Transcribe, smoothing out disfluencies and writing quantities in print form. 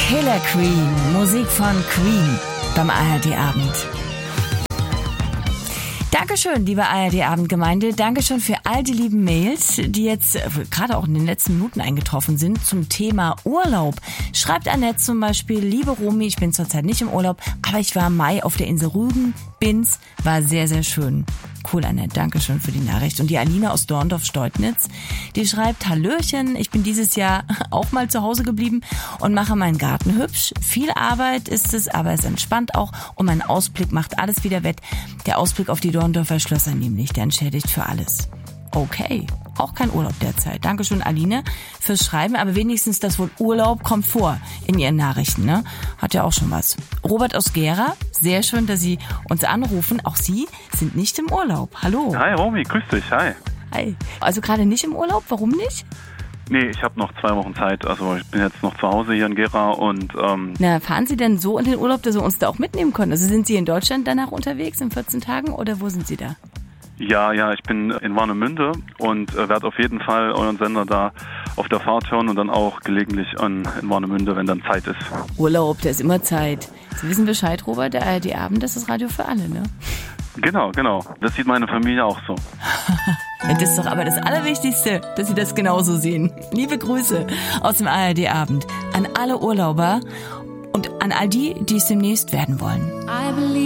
Killer Queen, Musik von Queen beim ARD-Abend. Dankeschön, liebe ARD-Abendgemeinde. Dankeschön für all die lieben Mails, die jetzt gerade auch in den letzten Minuten eingetroffen sind zum Thema Urlaub. Schreibt Annette zum Beispiel: Liebe Romy, ich bin zurzeit nicht im Urlaub, aber ich war im Mai auf der Insel Rügen. Binz, war sehr, sehr schön. Cool, Annette, Dankeschön für die Nachricht. Und die Alina aus Dorndorf-Steutnitz, die schreibt: Hallöchen, ich bin dieses Jahr auch mal zu Hause geblieben und mache meinen Garten hübsch. Viel Arbeit ist es, aber es entspannt auch und mein Ausblick macht alles wieder wett. Der Ausblick auf die Dorndorfer Schlösser nämlich, der entschädigt für alles. Okay, auch kein Urlaub derzeit. Dankeschön, Aline, fürs Schreiben, aber wenigstens das Wort Urlaub kommt vor in Ihren Nachrichten, ne? Hat ja auch schon was. Robert aus Gera, sehr schön, dass Sie uns anrufen. Auch Sie sind nicht im Urlaub. Hallo. Hi Romy, grüß dich, hi. Hi. Also gerade nicht im Urlaub, warum nicht? Nee, ich habe noch 2 Wochen Zeit, also ich bin jetzt noch zu Hause hier in Gera und... Na, fahren Sie denn so in den Urlaub, dass Sie uns da auch mitnehmen können? Also sind Sie in Deutschland danach unterwegs in 14 Tagen oder wo sind Sie da? Ja, ich bin in Warnemünde und werde auf jeden Fall euren Sender da auf der Fahrt hören und dann auch gelegentlich in Warnemünde, wenn dann Zeit ist. Urlaub, da ist immer Zeit. Sie wissen Bescheid, Robert, der ARD-Abend, das ist Radio für alle, ne? Genau. Das sieht meine Familie auch so. Das ist doch aber das Allerwichtigste, dass Sie das genauso sehen. Liebe Grüße aus dem ARD-Abend an alle Urlauber und an all die, die es demnächst werden wollen.